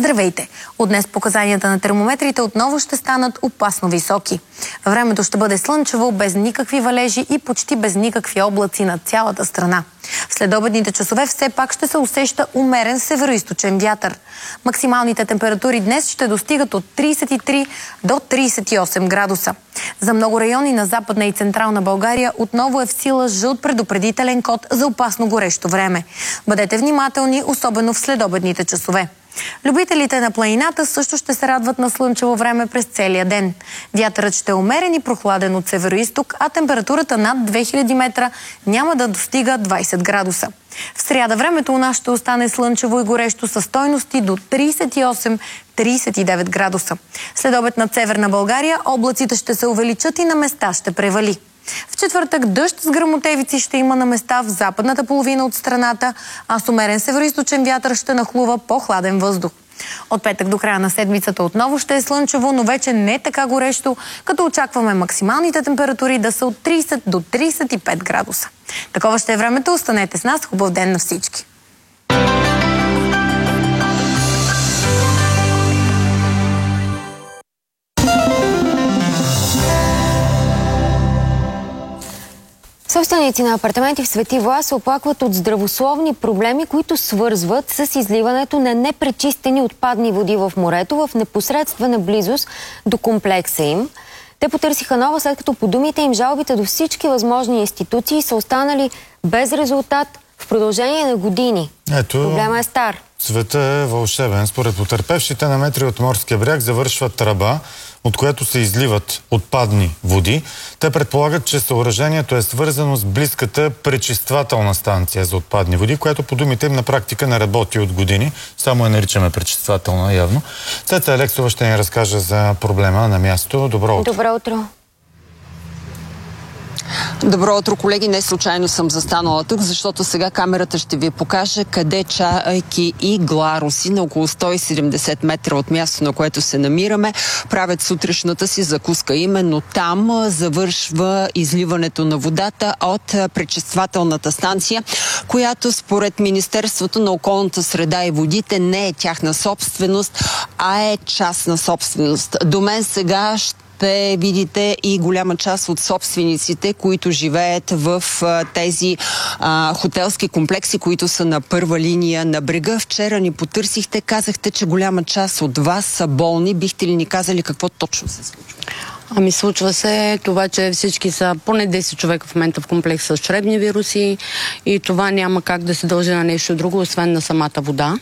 Здравейте! От днес показанията на термометрите отново ще станат опасно високи. Времето ще бъде слънчево, без никакви валежи и почти без никакви облаци над цялата страна. В следобедните часове все пак ще се усеща умерен североизточен вятър. Максималните температури днес ще достигат от 33 до 38 градуса. За много райони на Западна и Централна България отново е в сила жълт предупредителен код за опасно горещо време. Бъдете внимателни, особено в следобедните часове. Любителите на планината също ще се радват на слънчево време през целия ден. Вятърът ще е умерен и прохладен от североизток, а температурата над 2000 метра няма да достига 20 градуса. В сряда времето у нас ще остане слънчево и горещо със стойности до 38-39 градуса. След обед над Северна България облаците ще се увеличат и на места ще превали. В четвъртък дъжд с гръмотевици ще има на места в западната половина от страната, а с умерен североизточен вятър ще нахлува по-хладен въздух. От петък до края на седмицата отново ще е слънчево, но вече не така горещо, като очакваме максималните температури да са от 30 до 35 градуса. Такова ще е времето, останете с нас, хубав ден на всички! Собственици на апартаменти в Свети Влас се оплакват от здравословни проблеми, които свързват с изливането на непречистени отпадни води в морето в непосредствена близост до комплекса им. Те потърсиха нова, след като по думите им жалбите до всички възможни институции са останали без резултат в продължение на години. Проблема е стар. Света е вълшебен. Според потърпевшите на метри от морския бряг завършва тръба, от което се изливат отпадни води. Те предполагат, че съоръжението е свързано с близката пречиствателна станция за отпадни води, която по думите им на практика не работи от години. Само я наричаме пречиствателна, явно. Цеца Алексова ще ни разкаже за проблема на място. Добро утро! Добро утро! Добро утро, колеги. Не случайно съм застанала тук, защото сега камерата ще ви покаже къде чайки и гларуси на около 170 метра от място, на което се намираме, правят сутрешната си закуска. Именно там завършва изливането на водата от пречиствателната станция, която според Министерството на околната среда и водите не е тяхна собственост, а е частна собственост. До мен сега ще видите и голяма част от собствениците, които живеят в тези хотелски комплекси, които са на първа линия на брега. Вчера ни потърсихте, казахте, че голяма част от вас са болни. Бихте ли ни казали какво точно се случва? Ами случва се това, че всички са поне 10 човека в момента в комплекса с чревни вируси и това няма как да се дължи на нещо друго, освен на самата вода.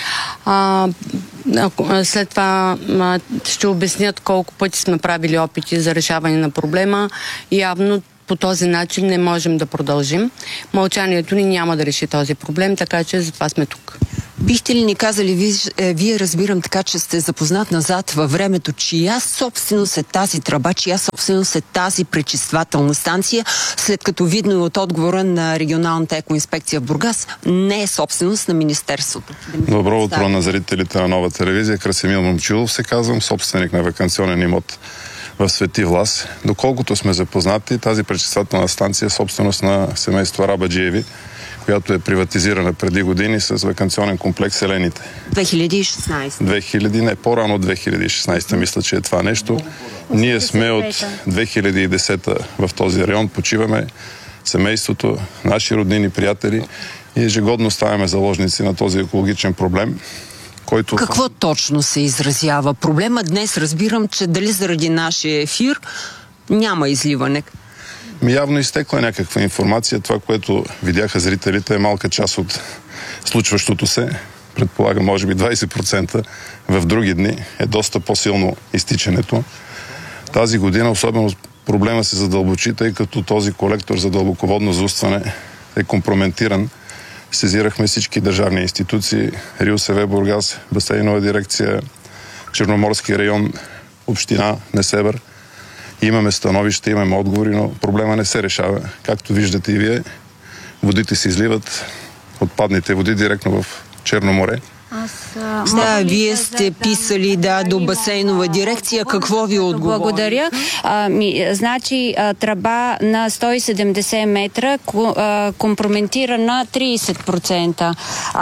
След това ще обяснят колко пъти сме правили опити за решаване на проблема. Явно по този начин не можем да продължим. Мълчанието ни няма да реши този проблем, така че затова сме тук. Бихте ли ни казали, вие разбирам така, че сте запознат назад във времето, чия собственост е тази тръба, чия собственост е тази пречиствателна станция, след като видно и от отговора на регионалната екоинспекция в Бургас, не е собственост на Министерството? Добро утро на зрителите на Нова телевизия. Красимир Момчилов се казвам, собственик на ваканционен имот в Свети Влас. Доколкото сме запознати, тази пречиствателна станция е собственост на семейство Арабаджиеви, която е приватизирана преди години с ваканционен комплекс Елените. 2016. Не, по-рано от 2016 мисля, че е това нещо. Ние сме от 2010 в този район, почиваме семейството, наши роднини, приятели и ежегодно ставаме заложници на този екологичен проблем. Който... Какво точно се изразява? Проблема днес разбирам, че дали заради нашия ефир няма изливане. Явно изтекла някаква информация. Това, което видяха зрителите, е малка част от случващото се. Предполагам, може би 20%. В други дни е доста по-силно изтичането. Тази година особено проблема се задълбочи, тъй като този колектор за дълбоководно заустване е компрометиран. Сезирахме всички държавни институции, РИОСВ Бургас, Басейнова дирекция, Черноморски район, община Несебър. Имаме становище, имаме отговори, но проблема не се решава. Както виждате и вие, водите се изливат, отпадните води директно в Черно море. Да, вие сте писали до басейнова дирекция. Какво ви отговори? Благодаря. Значи тръба на 170 метра компрометирана 30%.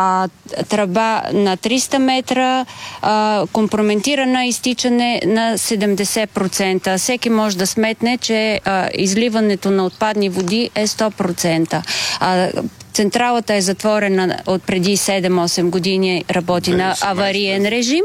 Тръба на 300 метра компрометирана изтичане на 70%. Всеки може да сметне, че изливането на отпадни води е 100%. Централата е затворена от преди 7-8 години, работи на авариен режим.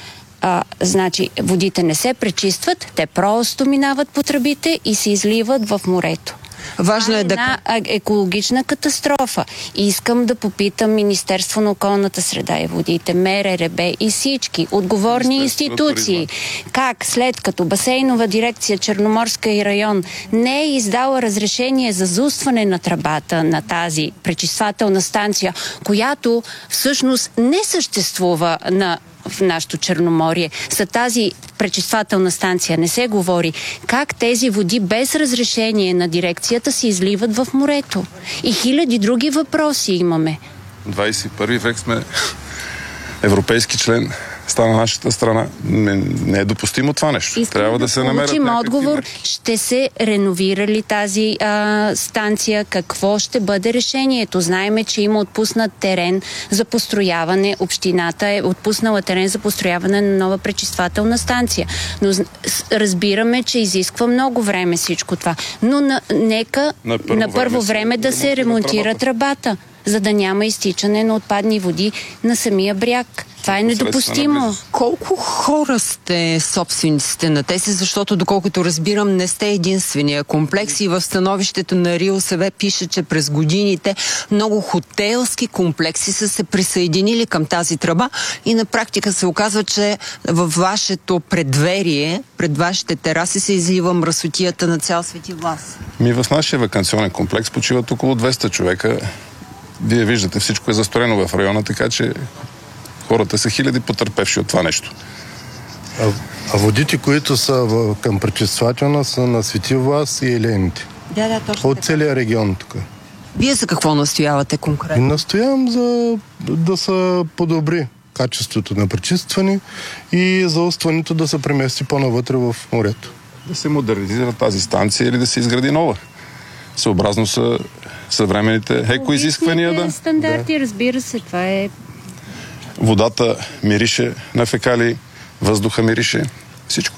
Значи водите не се пречистват, те просто минават по тръбите и се изливат в морето. Важно е една екологична катастрофа. И искам да попитам Министерство на околната среда и водите, МРРБ и всички отговорни институции. Как след като басейнова дирекция Черноморска и район не е издала разрешение за заустване на тръбата на тази пречиствателна станция, която всъщност не съществува в нашото Черноморие. За тази пречиствателна станция не се говори. Как тези води без разрешение на дирекцията се изливат в морето? И хиляди други въпроси имаме. 21 век сме, европейски член, стана нашата страна. Не е допустимо това нещо. Трябва да се намерят някакви отговор. мерки. Ще се реновира ли тази станция? Какво ще бъде решението? Знаеме, че има отпуснат терен за построяване. Общината е отпуснала терен за построяване на нова пречиствателна станция. Но разбираме, че изисква много време всичко това. Но нека на първо време да се ремонтира тръбата, за да няма изтичане на отпадни води на самия бряг. Това е недопустимо. Колко хора сте собствениците на тези, защото доколкото разбирам, не сте единствения комплекс и в становището на РИОСВ пише, че през годините много хотелски комплекси са се присъединили към тази тръба и на практика се оказва, че във вашето предверие, пред вашите тераси се излива мръсотията на цял Свети Влас. В нашия ваканционен комплекс почиват около 200 човека. Вие виждате, всичко е застроено в района, така че хората са хиляди потърпевши от това нещо. А водите, които са към пречиствателна, са на Свети Влас и Елените. Да, точно. От целия регион тук. Вие за какво настоявате конкретно? Настоявам да се подобри качеството на пречистване и заустването да се премести по-навътре в морето. Да се модернизира тази станция или да се изгради нова. Съобразно са съвременните екоизисквания. Стандарти, разбира се, това е. Водата мирише на фекалии, въздуха мирише, всичко.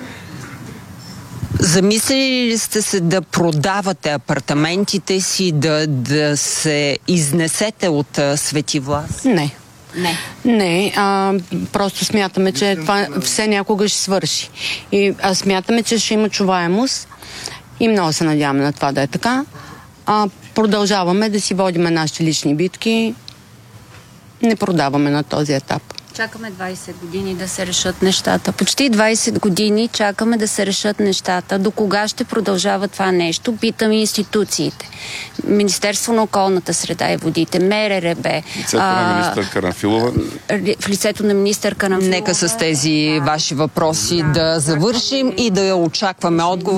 Замислили ли сте се да продавате апартаментите си, да се изнесете от Свети Влас? Не, просто смятаме, че това все някога ще свърши. И смятаме, че ще има чуваемост и много се надяваме на това да е така. Продължаваме да си водиме нашите лични битки. Не продаваме на този етап. Чакаме 20 години да се решат нещата. Почти 20 години чакаме да се решат нещата. До кога ще продължава това нещо? Питаме институциите. Министерство на околната среда и водите, МРРБ. Лицето на министър Карамфилова. В лицето на министър Карамфилова. Нека с тези ваши въпроси да завършим и да очакваме отговор.